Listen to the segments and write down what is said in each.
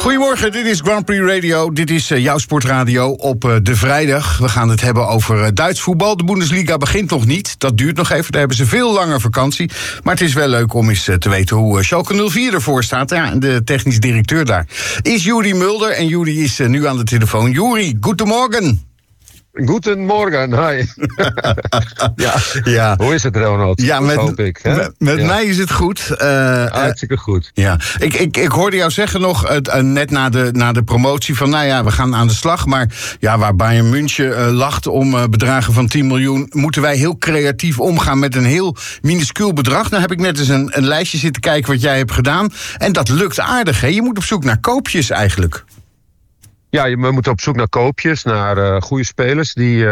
Goedemorgen, dit is Grand Prix Radio. Dit is jouw sportradio op de vrijdag. We gaan het hebben over Duits voetbal. De Bundesliga begint nog niet. Dat duurt nog even, daar hebben ze veel langer vakantie. Maar het is wel leuk om eens te weten hoe Schalke 04 ervoor staat. Ja, de technisch directeur daar is Juri Mulder. En Juri is nu aan de telefoon. Juri, goedemorgen. Goedemorgen, hi. Ja. Hoe is het, Ronald? Ja, hoop ik. Hè? Met mij is het goed. Hartstikke goed. Ja. Ik hoorde jou zeggen nog, net na de promotie, van nou ja, we gaan aan de slag. Maar ja, waar Bayern München lacht om bedragen van 10 miljoen... moeten wij heel creatief omgaan met een heel minuscuul bedrag. Nou heb ik net eens een lijstje zitten kijken wat jij hebt gedaan. En dat lukt aardig, hè? Je moet op zoek naar koopjes eigenlijk. Ja, we moeten op zoek naar koopjes, naar goede spelers die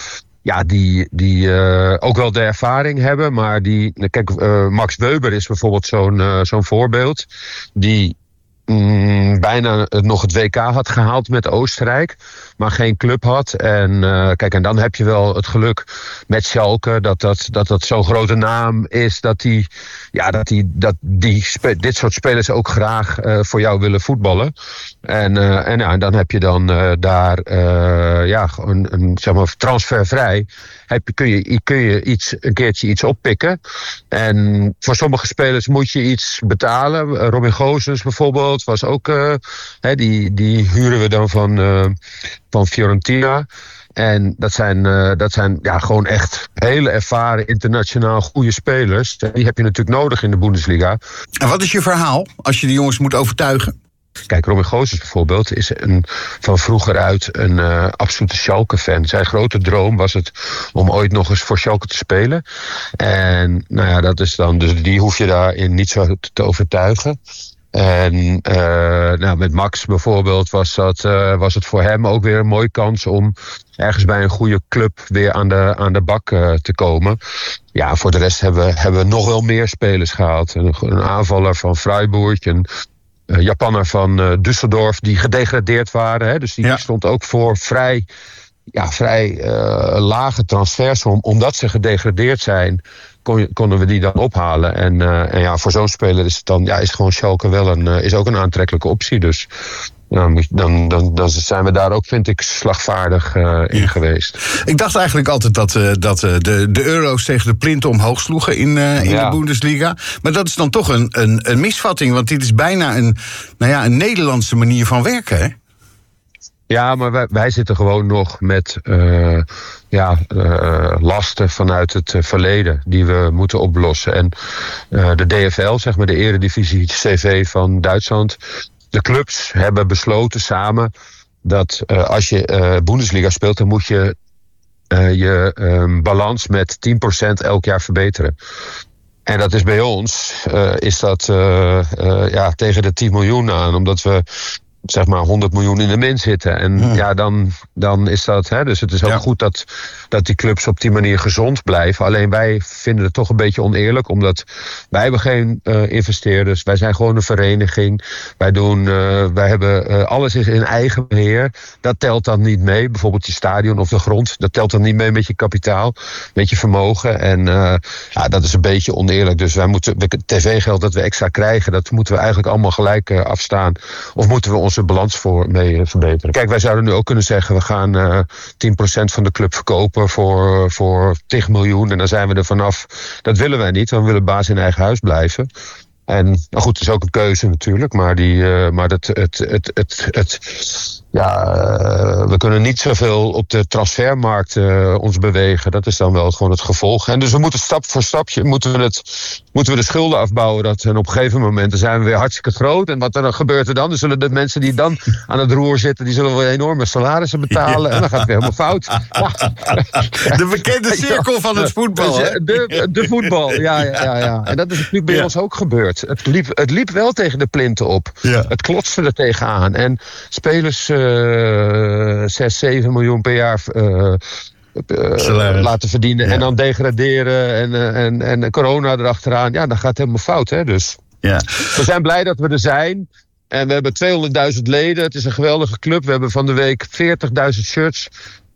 ook wel de ervaring hebben. Maar Max Wöber is bijvoorbeeld zo'n voorbeeld. Die bijna nog het WK had gehaald met Oostenrijk, maar geen club had. En dan heb je wel het geluk met Schalke dat zo'n grote naam is dat dit soort spelers ook graag voor jou willen voetballen. En dan heb je dan daar transfervrij kun je een keertje iets oppikken. En voor sommige spelers moet je iets betalen. Robin Gosens bijvoorbeeld was ook, die huren we dan van Fiorentina. En dat zijn gewoon echt hele ervaren, internationaal goede spelers. Die heb je natuurlijk nodig in de Bundesliga. En wat is je verhaal als je de jongens moet overtuigen? Kijk, Robin Gosens bijvoorbeeld is van vroeger uit een absolute Schalke-fan. Zijn grote droom was het om ooit nog eens voor Schalke te spelen. En dat is dan, dus die hoef je daarin niet zo te overtuigen. En met Max bijvoorbeeld was het voor hem ook weer een mooie kans om ergens bij een goede club weer aan de bak te komen. Ja, voor de rest hebben we nog wel meer spelers gehaald. Een aanvaller van Freiburg, een Japanner van Düsseldorf die gedegradeerd waren. Hè, dus die stond ook voor vrij lage transfers. Omdat ze gedegradeerd zijn, konden we die dan ophalen. En voor zo'n speler is het dan is gewoon Schalke wel is ook een aantrekkelijke optie. Dus dan zijn we daar ook, vind ik, slagvaardig in geweest. Ik dacht eigenlijk altijd dat de euro's tegen de plinten omhoog sloegen in de Bundesliga. Maar dat is dan toch een misvatting. Want dit is bijna een Nederlandse manier van werken, hè? Ja, maar wij zitten gewoon nog met lasten vanuit het verleden die we moeten oplossen. En de DFL, zeg maar de Eredivisie CV van Duitsland, de clubs hebben besloten samen dat als je Bundesliga speelt, dan moet je je balans met 10% elk jaar verbeteren. En dat is bij ons, tegen de 10 miljoen aan, omdat we zeg maar 100 miljoen in de min zitten. En dan is dat. Dus het is ook goed dat die clubs op die manier gezond blijven. Alleen wij vinden het toch een beetje oneerlijk, omdat wij hebben geen investeerders. Wij zijn gewoon een vereniging. Wij hebben alles is in eigen beheer. Dat telt dan niet mee. Bijvoorbeeld je stadion of de grond. Dat telt dan niet mee met je kapitaal, met je vermogen. En dat is een beetje oneerlijk. Dus wij moeten tv-geld dat we extra krijgen, dat moeten we eigenlijk allemaal gelijk afstaan. Of moeten we onze balans mee verbeteren. Kijk, wij zouden nu ook kunnen zeggen, we gaan 10% van de club verkopen voor 10 miljoen. En dan zijn we er vanaf. Dat willen wij niet, want we willen baas in eigen huis blijven. En goed, het is ook een keuze natuurlijk, maar we kunnen niet zoveel op de transfermarkt ons bewegen. Dat is dan wel gewoon het gevolg. En dus we moeten stap voor stapje moeten we de schulden afbouwen. En op een gegeven moment dan zijn we weer hartstikke groot. En wat er gebeurt er dan? Dan zullen de mensen die dan aan het roer zitten, die zullen wel enorme salarissen betalen. Ja. En dan gaat het weer helemaal fout. Ja. De bekende cirkel van het voetbal. De voetbal, ja. En dat is natuurlijk bij ons ook gebeurd. Het liep wel tegen de plinten op. Ja. Het klotste er tegenaan. En spelers 6, 7 miljoen per jaar laten verdienen. Ja. En dan degraderen en corona erachteraan. Ja, dan gaat het helemaal fout. Hè? Dus we zijn blij dat we er zijn. En we hebben 200.000 leden. Het is een geweldige club. We hebben van de week 40.000 shirts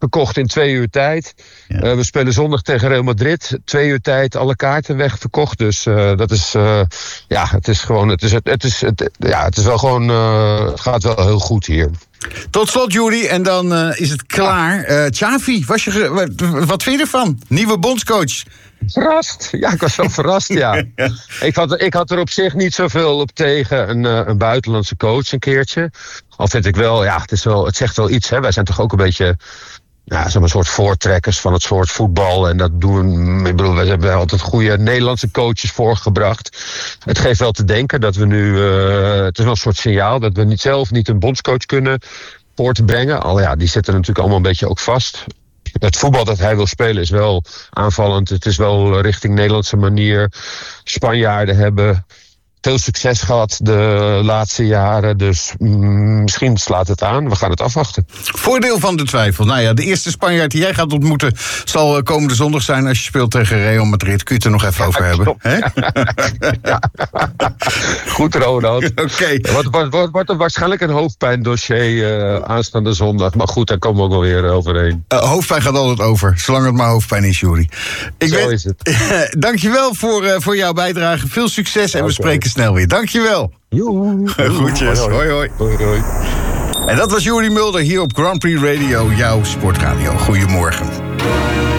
verkocht in 2 uur tijd. Ja. We spelen zondag tegen Real Madrid. 2 uur tijd, alle kaarten wegverkocht. Dus dat is, het is gewoon, het is wel gewoon, het gaat wel heel goed hier. Tot slot, Juri, en dan is het klaar. Xavi, wat vind je ervan? Nieuwe bondscoach. Verrast. Ja, ik was wel verrast, ja. Ik had er op zich niet zoveel op tegen een buitenlandse coach een keertje. Al vind ik wel, het zegt wel iets, hè. Wij zijn toch ook een beetje, een soort voortrekkers van het soort voetbal. En dat doen we, we hebben altijd goede Nederlandse coaches voorgebracht. Het geeft wel te denken dat we nu, het is wel een soort signaal dat we zelf niet een bondscoach kunnen voortbrengen. Al ja, die zitten natuurlijk allemaal een beetje ook vast. Het voetbal dat hij wil spelen is wel aanvallend. Het is wel richting Nederlandse manier. Spanjaarden hebben veel succes gehad de laatste jaren. Dus misschien slaat het aan. We gaan het afwachten. Voordeel van de twijfel. Nou ja, de eerste Spanjaard die jij gaat ontmoeten zal komende zondag zijn als je speelt tegen Real Madrid. Kun je het er nog even over hebben? Hè? Ja. Goed, Ronald. Oké. Wordt er waarschijnlijk een hoofdpijndossier aanstaande zondag. Maar goed, daar komen we ook wel weer overheen. Hoofdpijn gaat altijd over, zolang het maar hoofdpijn is, Juri. Zo is het. Dankjewel voor jouw bijdrage. Veel succes en we spreken snel weer. Dankjewel. Groetjes. Hoi, hoi. Hoi. En dat was Juri Mulder hier op Grand Prix Radio, jouw sportradio. Goedemorgen.